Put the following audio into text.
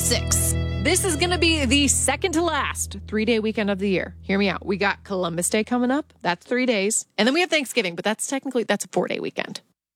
6. This is going to be the second to last 3-day weekend of the year. Hear me out. We got Columbus Day coming up. That's 3 days. And then we have Thanksgiving, but that's a 4-day weekend.